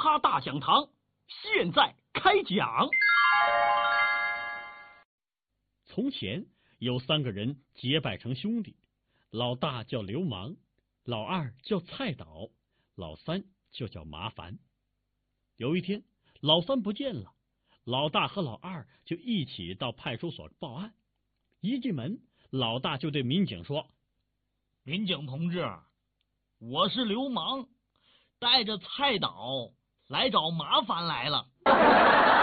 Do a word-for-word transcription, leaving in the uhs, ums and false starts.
哈大讲堂现在开讲。从前有三个人结拜成兄弟，老大叫流氓，老二叫菜倒，老三就叫麻烦。有一天，老三不见了，老大和老二就一起到派出所报案。一进门，老大就对民警说：“ 民警同志，我是流氓，带着菜倒来找麻烦来了。”